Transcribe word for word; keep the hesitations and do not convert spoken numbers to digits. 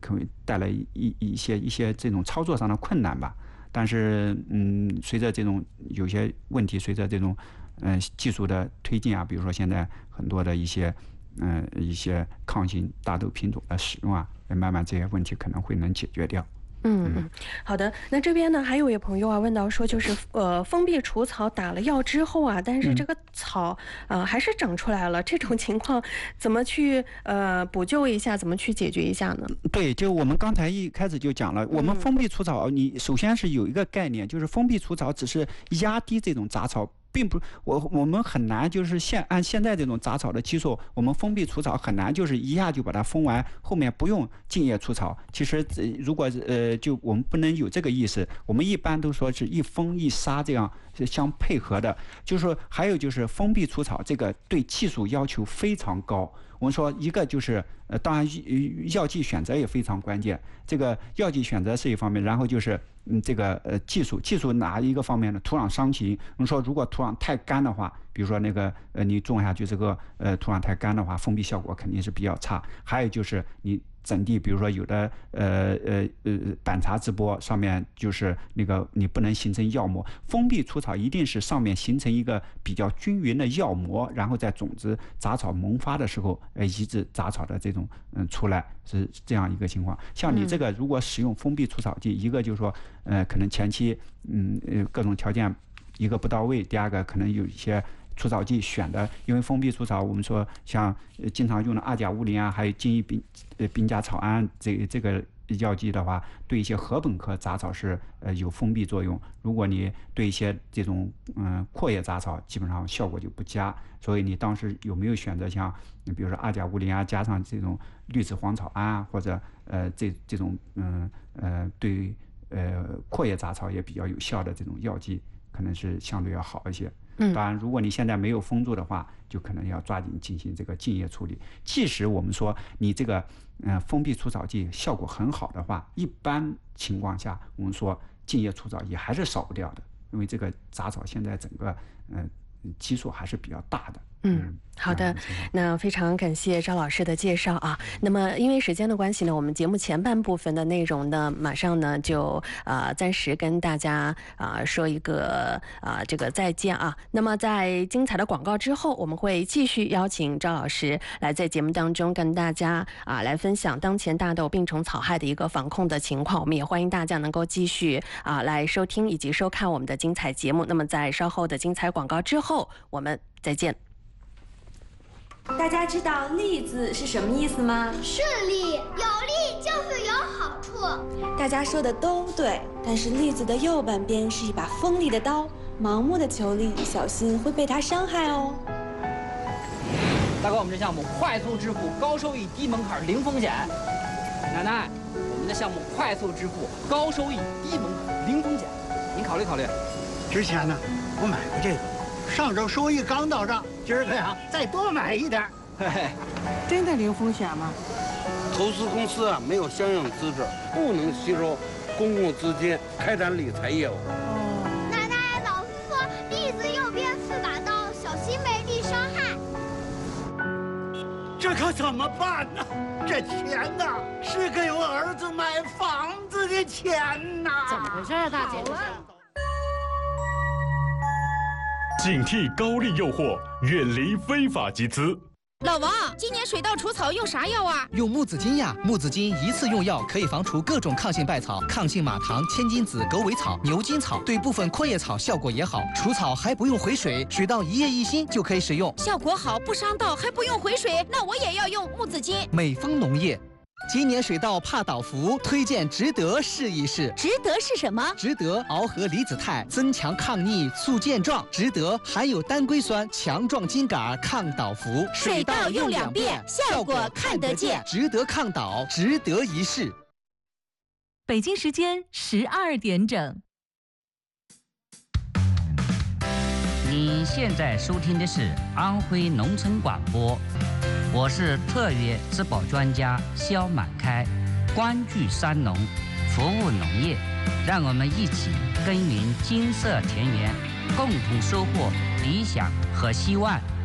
可能带来一一些一些这种操作上的困难吧。但是，嗯，随着这种有些问题，随着这种嗯、呃、技术的推进啊，比如说现在很多的一些嗯、呃、一些抗性大豆品种的使用啊，慢慢这些问题可能会能解决掉。 嗯嗯，好的。那这边呢，还有一位朋友啊问到说，就是呃，封闭除草打了药之后啊，但是这个草、嗯、呃还是长出来了，这种情况怎么去呃补救一下，怎么去解决一下呢？ 对，就我们刚才一开始就讲了，我们封闭除草，你首先是有一个概念，就是封闭除草只是压低这种杂草。并不，我我们很难就是现按现在这种杂草的基数，我们封闭除草很难就是一下就把它封完，后面不用茎叶除草。其实如果呃就我们不能有这个意识，我们一般都说是一封一杀这样相配合的。就是说还有就是封闭除草这个对技术要求非常高。我们说一个就是呃，当然药剂选择也非常关键，这个药剂选择是一方面，然后就是嗯这个呃技术技术哪一个方面呢？土壤伤情。我们说如果土壤太干的话，比如说那个呃你种下去这个呃土壤太干的话，封闭效果肯定是比较差。还有就是你整地，比如说有的呃呃呃板茶直播上面就是那个你不能形成药膜，封闭除草一定是上面形成一个比较均匀的药膜，然后在种子杂草萌发的时候，呃抑制杂草的这种嗯出来，是这样一个情况。像你这个如果使用封闭除草剂，一个就是说呃可能前期嗯呃各种条件一个不到位，第二个可能有一些除草剂选的，因为封闭除草，我们说像经常用的二甲乌林啊，还有金翼丙呃丙甲草胺这这个药剂的话，对一些禾本科杂草是呃有封闭作用。如果你对一些这种嗯阔叶杂草，基本上效果就不佳。所以你当时有没有选择像比如说二甲乌林啊，加上这种绿刺黄草胺啊，或者呃这这种嗯呃对呃阔叶杂草也比较有效的这种药剂，可能是相对要好一些。当然，如果你现在没有封住的话，就可能要抓紧进行这个茎叶处理。即使我们说你这个呃封闭除草剂效果很好的话，一般情况下，我们说茎叶除草也还是少不掉的，因为这个杂草现在整个嗯、呃、基数还是比较大的。 嗯，好的，那非常感谢赵老师的介绍啊。那么因为时间的关系呢，我们节目前半部分的内容呢，马上呢就呃暂时跟大家啊、呃、说一个啊、呃、这个再见啊。那么在精彩的广告之后，我们会继续邀请赵老师来在节目当中跟大家啊来分享当前大豆病虫草害的一个防控的情况。我们也欢迎大家能够继续啊来收听以及收看我们的精彩节目。那么在稍后的精彩广告之后，我们再见。 大家知道栗子是什么意思吗？ 顺利，有利就是有好处。 大家说的都对，但是栗子的右半边是一把锋利的刀，盲目的求利，小心会被它伤害哦。 大哥，我们这项目快速致富，高收益，低门槛，零风险。奶奶，我们的项目快速致富，高收益，低门槛，零风险，您考虑考虑。 之前呢，我买过这个。上周收益刚到账，今儿个呀再多买一点。 嘿嘿， 真的零风险吗？ 投资公司啊没有相应资质，不能吸收公共资金开展理财业务。 哦，奶奶，老师说栗子右边是把刀，小心被利伤害。 这可怎么办呢？这钱呐，是给我儿子买房子的钱呐！ 怎么回事啊，大姐？ 警惕高利诱惑，远离非法集资。 老王，今年水稻除草用啥药啊？ 用木子金呀！木子金一次用药可以防除各种抗性败草、抗性马唐、千金子、狗尾草、牛筋草，对部分阔叶草效果也好。除草还不用回水，水稻一叶一心就可以使用， 效果好，不伤稻，还不用回水。那我也要用木子金。 美丰农业。今年水稻怕倒伏，推荐值得试一试。 值得是什么？ 值得螯合离子肽，增强抗逆，促健壮。值得含有单硅酸，强壮茎秆，抗倒伏。 水稻用两遍，效果看得见。 值得抗倒，值得一试。 北京时间十二点整。 你现在收听的是安徽农村广播。我是特约质保专家肖满开，关注山农，服务农业，让我们一起耕耘金色田园，共同收获理想和希望。